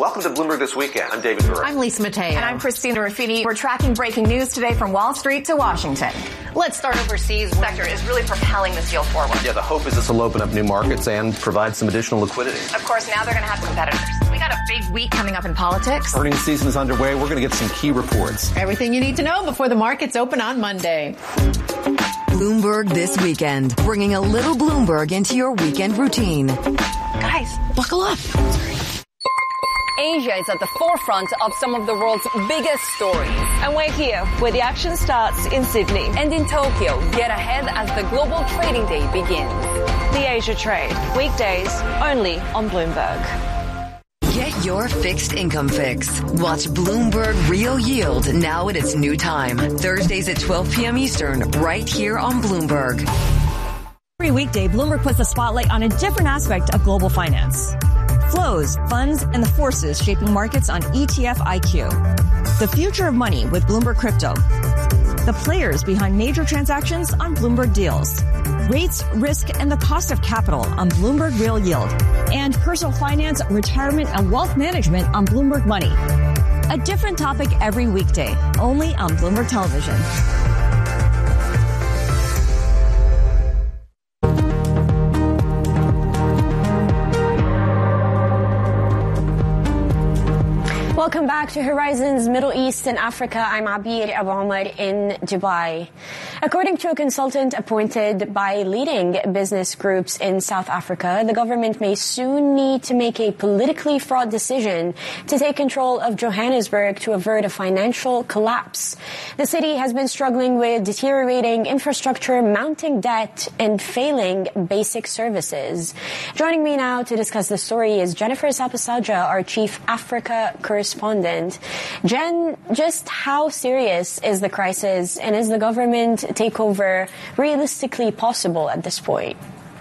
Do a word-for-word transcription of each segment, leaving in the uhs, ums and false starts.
Welcome to Bloomberg This Weekend. I'm David Gura. I'm Lisa Mateo. And I'm Christina Ruffini. We're tracking breaking news today from Wall Street to Washington. Let's start overseas. The sector is really propelling this deal forward. Yeah, the hope is this will open up new markets and provide some additional liquidity. Of course, now they're going to have competitors. We got a big week coming up in politics. Earnings season is underway. We're going to get some key reports. Everything you need to know before the markets open on Monday. Bloomberg This Weekend, bringing a little Bloomberg into your weekend routine. Guys, buckle up. Asia is at the forefront of some of the world's biggest stories. And we're here, where the action starts in Sydney. And in Tokyo, yet ahead as the global trading day begins. The Asia Trade, weekdays only on Bloomberg. Get your fixed income fix. Watch Bloomberg Real Yield now at its new time. Thursdays at twelve p.m. Eastern, right here on Bloomberg. Every weekday, Bloomberg puts a spotlight on a different aspect of global finance. Flows, funds, and the forces shaping markets on E T F I Q. The future of money with Bloomberg Crypto. The players behind major transactions on Bloomberg Deals. Rates, risk, and the cost of capital on Bloomberg Real Yield. And personal finance, retirement, and wealth management on Bloomberg Money. A different topic every weekday, only on Bloomberg Television. Welcome back to Horizons Middle East and Africa. I'm Abir Abahmad in Dubai. According to a consultant appointed by leading business groups in South Africa, the government may soon need to make a politically fraught decision to take control of Johannesburg to avert a financial collapse. The city has been struggling with deteriorating infrastructure, mounting debt, and failing basic services. Joining me now to discuss the story is Jennifer Sapasaja, our chief Africa correspondent. Jen, just how serious is the crisis, and is the government takeover realistically possible at this point?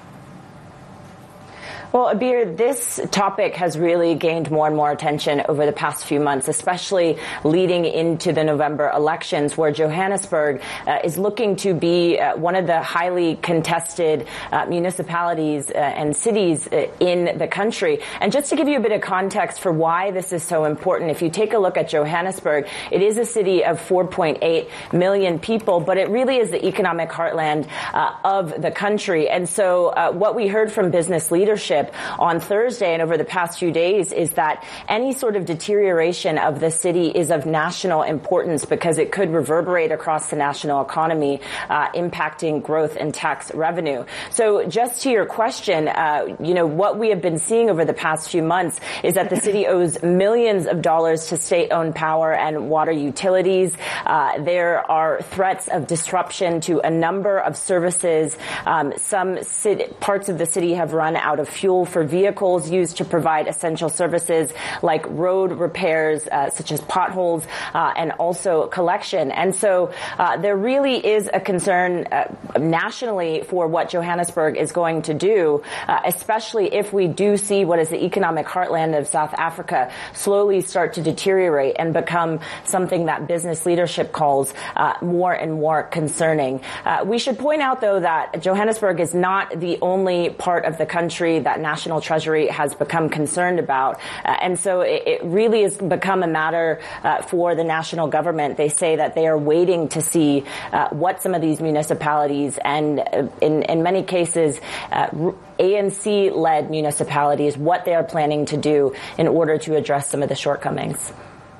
Well, Abir, this topic has really gained more and more attention over the past few months, especially leading into the November elections, where Johannesburg uh, is looking to be uh, one of the highly contested uh, municipalities uh, and cities uh, in the country. And just to give you a bit of context for why this is so important, if you take a look at Johannesburg, it is a city of four point eight million people, but it really is the economic heartland uh, of the country. And so uh, what we heard from business leadership on Thursday and over the past few days is that any sort of deterioration of the city is of national importance because it could reverberate across the national economy, uh, impacting growth and tax revenue. So just to your question, uh, you know, what we have been seeing over the past few months is that the city owes millions of dollars to state-owned power and water utilities. Uh, there are threats of disruption to a number of services. Um, some city, parts of the city have run out of fuel for vehicles used to provide essential services like road repairs, uh, such as potholes, uh, and also collection. And so uh, there really is a concern uh, nationally for what Johannesburg is going to do, uh, especially if we do see what is the economic heartland of South Africa slowly start to deteriorate and become something that business leadership calls uh, more and more concerning. Uh, we should point out, though, that Johannesburg is not the only part of the country that National Treasury has become concerned about. Uh, and so it, it really has become a matter uh, for the national government. They say that they are waiting to see uh, what some of these municipalities and uh, in, in many cases uh, A N C-led municipalities, what they are planning to do in order to address some of the shortcomings.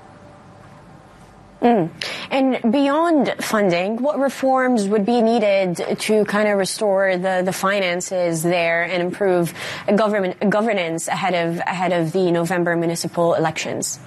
Mm. And beyond funding, what reforms would be needed to kind of restore the, the finances there and improve government governance ahead of ahead of the November municipal elections?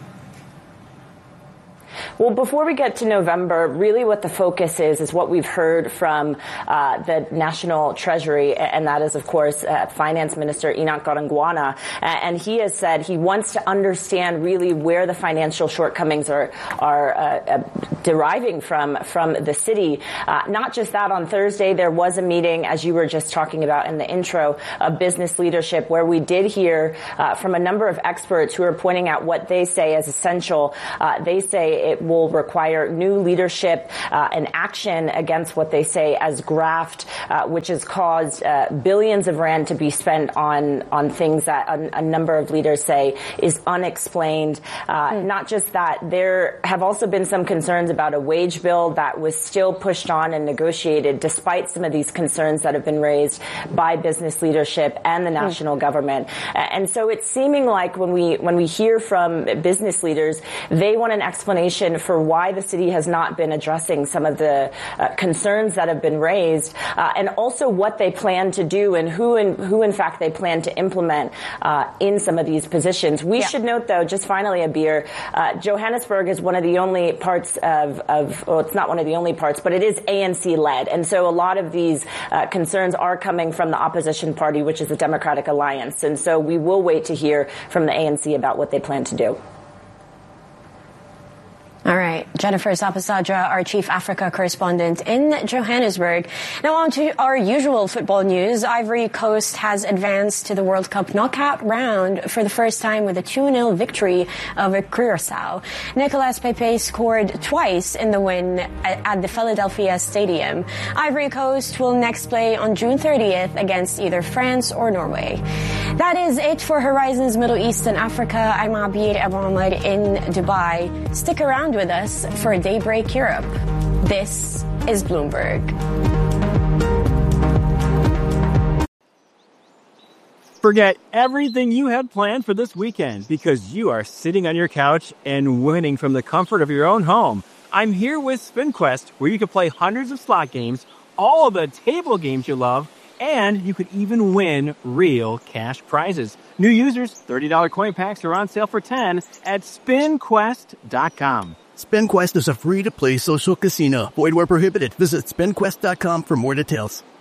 Well, before we get to November, really what the focus is, is what we've heard from uh, the National Treasury, and that is, of course, uh, Finance Minister Enoch Godongwana. And he has said he wants to understand really where the financial shortcomings are are uh, uh, deriving from from the city. Uh, not just that, on Thursday there was a meeting, as you were just talking about in the intro, of business leadership, where we did hear uh, from a number of experts who are pointing out what they say is essential. Uh, they say it will require new leadership uh, and action against what they say as graft, uh, which has caused uh, billions of rand to be spent on on things that a, a number of leaders say is unexplained. Uh, mm. Not just that, there have also been some concerns about a wage bill that was still pushed on and negotiated despite some of these concerns that have been raised by business leadership and the national mm. government. And so it's seeming like when we when we hear from business leaders, they want an explanation for why the city has not been addressing some of the uh, concerns that have been raised, uh, and also what they plan to do and who in, who in fact they plan to implement uh, in some of these positions. We yeah. should note, though, just finally, Abir, uh, Johannesburg is one of the only parts of, of, well, it's not one of the only parts, but it is A N C-led. And so a lot of these uh, concerns are coming from the opposition party, which is the Democratic Alliance. And so we will wait to hear from the A N C about what they plan to do. All right. Jennifer Sapasadra, our chief Africa correspondent in Johannesburg. Now on to our usual football news. Ivory Coast has advanced to the World Cup knockout round for the first time with a two nil victory over Curaçao. Nicolas Pepe scored twice in the win at the Philadelphia Stadium. Ivory Coast will next play on June thirtieth against either France or Norway. That is it for Horizons Middle East and Africa. I'm Abir Abu Ahmed in Dubai. Stick around with us for Daybreak Europe. This is Bloomberg. Forget everything you had planned for this weekend because you are sitting on your couch and winning from the comfort of your own home. I'm here with SpinQuest, where you can play hundreds of slot games, all of the table games you love, and you could even win real cash prizes. New users, thirty dollars coin packs are on sale for ten dollars at spin quest dot com. SpinQuest is a free-to-play social casino. Void where prohibited. Visit spin quest dot com for more details.